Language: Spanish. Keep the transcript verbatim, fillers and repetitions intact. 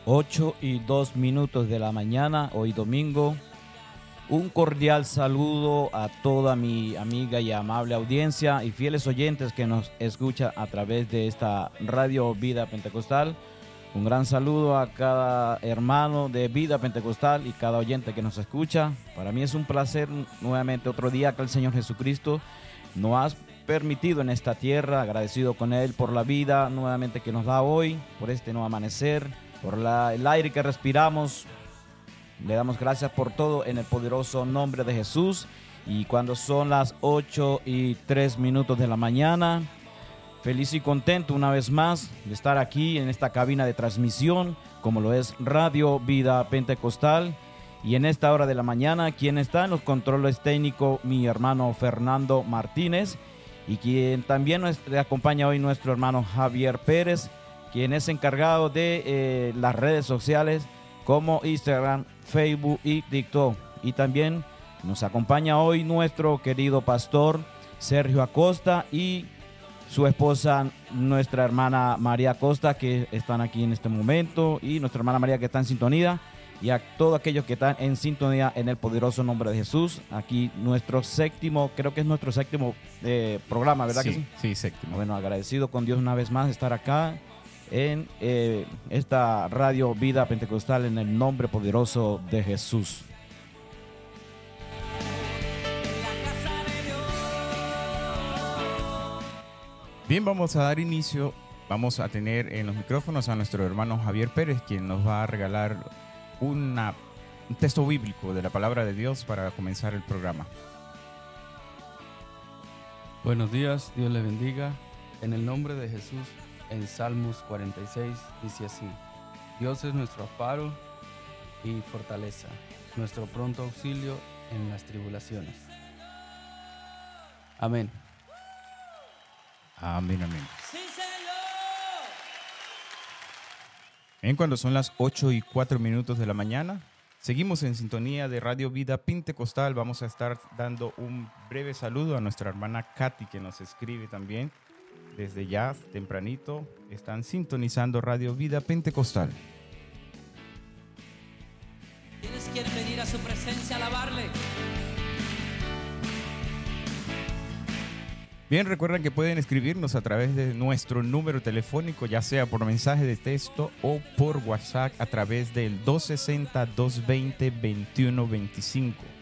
Ocho y dos minutos de la mañana, hoy domingo. Un cordial saludo a toda mi amiga y amable audiencia y fieles oyentes que nos escucha a través de esta Radio Vida Pentecostal. Un gran saludo a cada hermano de Vida Pentecostal y cada oyente que nos escucha. Para mí es un placer nuevamente otro día que el Señor Jesucristo nos ha permitido en esta tierra, agradecido con Él por la vida nuevamente que nos da hoy, por este nuevo amanecer, por la, el aire que respiramos. Le damos gracias por todo en el poderoso nombre de Jesús. Y cuando son las ocho y tres minutos de la mañana, feliz y contento una vez más de estar aquí en esta cabina de transmisión, como lo es Radio Vida Pentecostal. Y en esta hora de la mañana, quien está en los controles técnicos, mi hermano Fernando Martínez, y quien también nos acompaña hoy nuestro hermano Javier Pérez, quien es encargado de eh, las redes sociales como Instagram, Facebook y TikTok. Y también nos acompaña hoy nuestro querido pastor Sergio Acosta y su esposa, nuestra hermana María Acosta, que están aquí en este momento, y nuestra hermana María que está en sintonía, y a todos aquellos que están en sintonía en el poderoso nombre de Jesús. Aquí nuestro séptimo, creo que es nuestro séptimo eh, programa, ¿verdad? Sí, que sí? Sí, séptimo. Bueno, agradecido con Dios una vez más de estar acá en eh, esta Radio Vida Pentecostal en el nombre poderoso de Jesús. Bien, vamos a dar inicio. Vamos a tener en los micrófonos a nuestro hermano Javier Pérez, quien nos va a regalar una, un texto bíblico de la palabra de Dios para comenzar el programa. Buenos días, Dios le bendiga. En el nombre de Jesús, en Salmos cuarenta y seis dice así: Dios es nuestro amparo y fortaleza, nuestro pronto auxilio en las tribulaciones. Amén. Amén, amén. ¡Sí, Señor! Bien, cuando son las ocho y cuatro minutos de la mañana, seguimos en sintonía de Radio Vida Pentecostal. Vamos a estar dando un breve saludo a nuestra hermana Katy, que nos escribe también. Desde ya, tempranito, están sintonizando Radio Vida Pentecostal. ¿Quiénes quieren venir a su presencia a alabarle? Bien, recuerden que pueden escribirnos a través de nuestro número telefónico, ya sea por mensaje de texto o por WhatsApp a través del dos sesenta, doscientos veinte, veintiuno veinticinco.